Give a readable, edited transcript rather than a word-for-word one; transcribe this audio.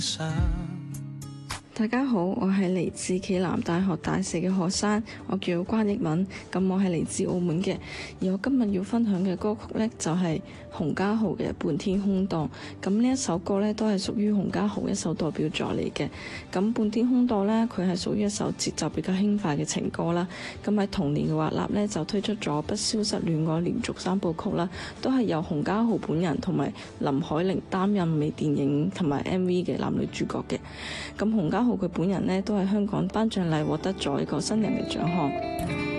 大家好，我係嚟自暨南大學大四嘅學生，我叫關憶敏，咁我係嚟自澳門嘅，而我今日要分享嘅歌曲呢，就係洪嘉豪嘅《半天空檔》，咁呢一首歌呢，都係屬於洪嘉豪一首代表作嚟嘅。咁《半天空檔》呢，佢係屬於一首節奏比較輕快嘅情歌啦。咁喺同年嘅華納呢，就推出咗《不消失戀愛》連續3部曲啦，都係由洪嘉豪本人同埋林海玲擔任微電影同埋 MV 嘅男女主角嘅。咁洪嘉豪佢本人呢，都係香港頒獎禮獲得咗一個新人嘅獎項。